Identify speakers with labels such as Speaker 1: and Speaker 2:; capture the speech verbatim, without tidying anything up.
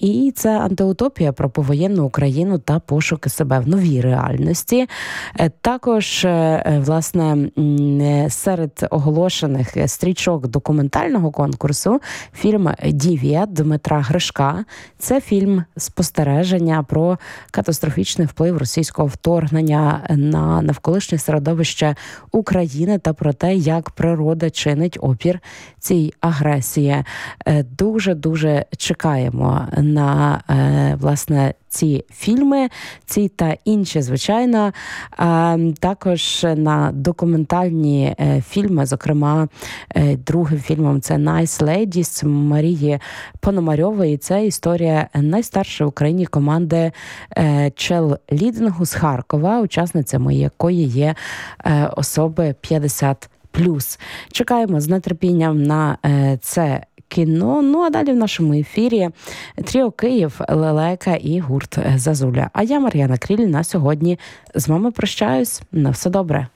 Speaker 1: І це антиутопія про повоєнну Україну та пошуки себе в новій реальності. Також, власне, серед оголошених стрічок документального конкурсу фільм «Дівія» Дмитра Гришка. Це фільм спостереження про катастрофічний вплив російського вторгнення на навколишнє середовище України та про те, як природа чинить опір цій агресії. Дуже-дуже чекаємо на, власне, ці фільми, ці та інші, звичайно, також на документальні фільми, зокрема, другим фільмом це «Nice Ladies» Марії Пономарьової. Це історія найстаршої в Україні команди челлідингу з Харкова, учасницями якої є особи п'ятдесят плюс. Чекаємо з нетерпінням на це кіно. Ну, а далі в нашому ефірі Тріо Київ, Лелека і гурт Зазуля. А я, Мар'яна Кріль, на сьогодні з вами прощаюсь. На все добре.